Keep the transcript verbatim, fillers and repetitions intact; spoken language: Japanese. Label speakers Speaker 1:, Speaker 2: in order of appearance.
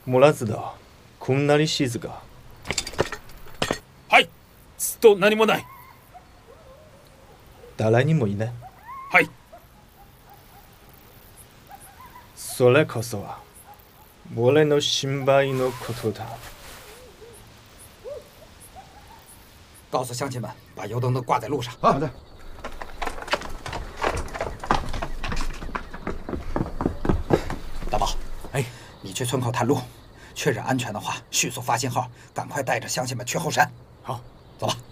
Speaker 1: もらずだ。こんなに静か。
Speaker 2: はい。ずっと何もない。
Speaker 1: 誰にもいない。
Speaker 2: はい。
Speaker 1: それこそは俺の心配のことだ。
Speaker 3: 告诉乡亲们，把油灯都挂在路上。
Speaker 4: 好的。
Speaker 3: 大宝，哎，你去村口探路，确认安全的话，迅速发信号，赶快带着乡亲们去后山。
Speaker 2: 好，
Speaker 3: 走吧。